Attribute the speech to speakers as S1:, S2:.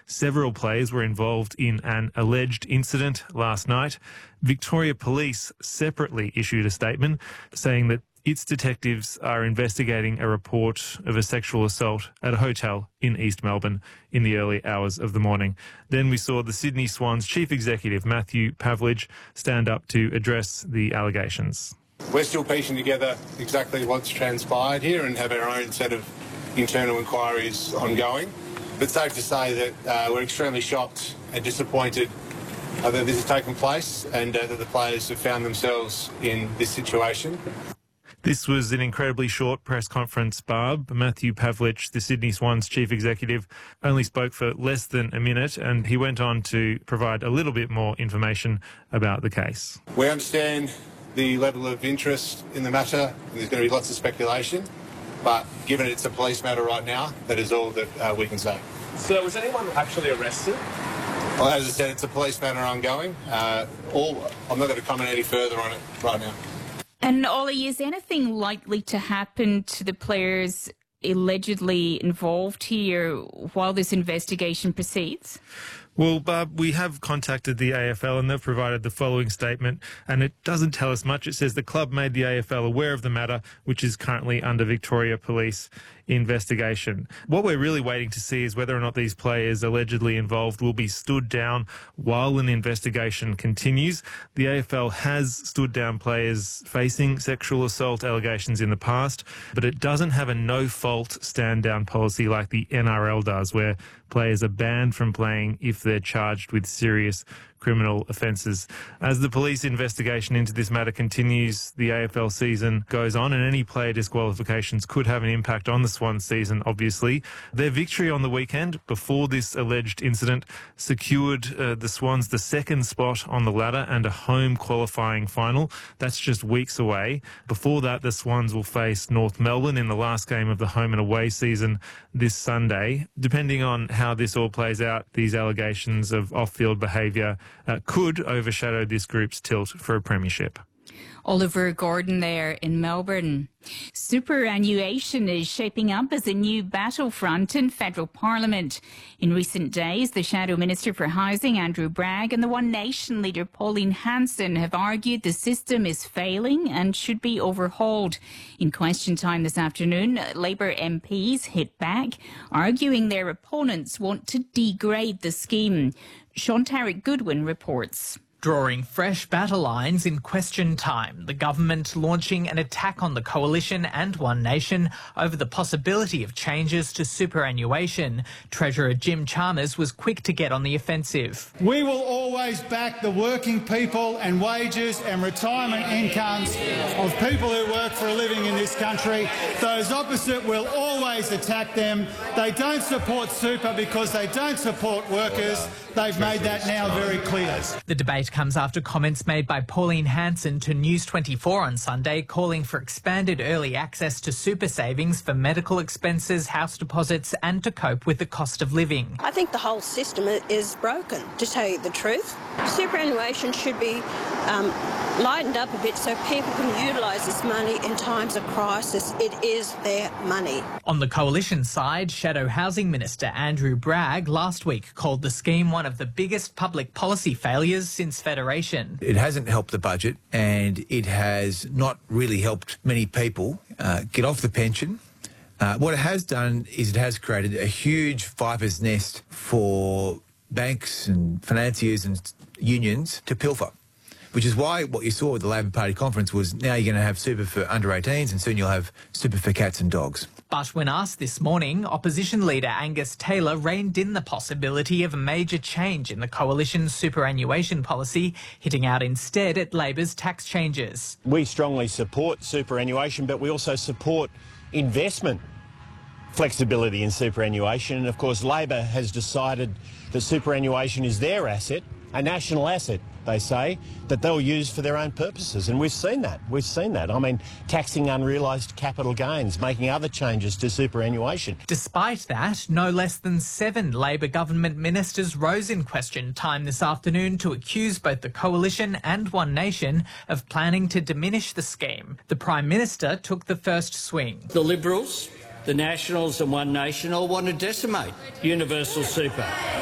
S1: Several players were involved in an alleged incident last night. Victoria Police separately issued a statement saying that its detectives are investigating a report of a sexual assault at a hotel in East Melbourne in the early hours of the morning. Then we saw the Sydney Swans chief executive, Matthew Pavlich, stand up to address the allegations.
S2: We're still piecing together exactly what's transpired here and have our own set of internal inquiries ongoing. But safe to say that we're extremely shocked and disappointed that this has taken place and that the players have found themselves in this situation.
S1: This was an incredibly short press conference, Barb. Matthew Pavlich, the Sydney Swans chief executive, only spoke for less than a minute, and he went on to provide a little bit more information about the case.
S2: We understand the level of interest in the matter, and there's going to be lots of speculation, but given it's a police matter right now, that is all that we can say.
S3: So was anyone actually arrested?
S2: Well, as I said, it's a police matter ongoing. I'm not going to comment any further on it right now.
S4: And Ollie, is anything likely to happen to the players allegedly involved here while this investigation proceeds?
S1: Well, Barb, we have contacted the AFL and they've provided the following statement, and it doesn't tell us much. It says the club made the AFL aware of the matter, which is currently under Victoria Police investigation. What we're really waiting to see is whether or not these players allegedly involved will be stood down while an investigation continues. The AFL has stood down players facing sexual assault allegations in the past, but it doesn't have a no-fault stand-down policy like the NRL does, where players are banned from playing if they're charged with serious criminal offences. As the police investigation into this matter continues, the AFL season goes on, and any player disqualifications could have an impact on the Swans season, obviously. Their victory on the weekend before this alleged incident secured the Swans the second spot on the ladder and a home qualifying final. That's just weeks away. Before that, the Swans will face North Melbourne in the last game of the home and away season this Sunday. Depending on how this all plays out, these allegations of off-field behaviour could overshadow this group's tilt for a premiership.
S4: Oliver Gordon there in Melbourne. Superannuation is shaping up as a new battlefront in federal parliament. In recent days, the Shadow Minister for Housing, Andrew Bragg, and the One Nation leader, Pauline Hanson, have argued the system is failing and should be overhauled. In question time this afternoon, Labour MPs hit back, arguing their opponents want to degrade the scheme. Sean Tarrant Goodwin reports.
S5: Drawing fresh battle lines in question time, the government launching an attack on the Coalition and One Nation over the possibility of changes to superannuation. Treasurer Jim Chalmers was quick to get on the offensive.
S6: We will always back the working people and wages and retirement incomes of people who work for a living in this country. Those opposite will always attack them. They don't support super because they don't support workers. They've made that now very clear.
S5: The debate comes after comments made by Pauline Hanson to News 24 on Sunday, calling for expanded early access to super savings for medical expenses, house deposits and to cope with the cost of living.
S7: I think the whole system is broken, to tell you the truth. Superannuation should be lightened up a bit so people can utilise this money in times of crisis. It is their money.
S5: On the Coalition side, Shadow Housing Minister Andrew Bragg last week called the scheme one of the biggest public policy failures since Federation.
S8: It hasn't helped the budget and it has not really helped many people get off the pension. What it has done is it has created a huge viper's nest for banks and financiers and unions to pilfer, which is why what you saw at the Labor Party conference was now you're going to have super for under 18s and soon you'll have super for cats and dogs.
S5: But when asked this morning, opposition leader Angus Taylor reined in the possibility of a major change in the Coalition's superannuation policy, hitting out instead at Labor's tax changes.
S9: We strongly support superannuation, but we also support investment flexibility in superannuation. And of course, Labor has decided that superannuation is their asset, a national asset, they say, that they'll use for their own purposes. And we've seen that. We've seen that. I mean, taxing unrealised capital gains, making other changes to superannuation.
S5: Despite that, no less than 7 Labor government ministers rose in question time this afternoon to accuse both the Coalition and One Nation of planning to diminish the scheme. The Prime Minister took the first swing.
S10: The Liberals, the Nationals and One Nation all want to decimate universal super.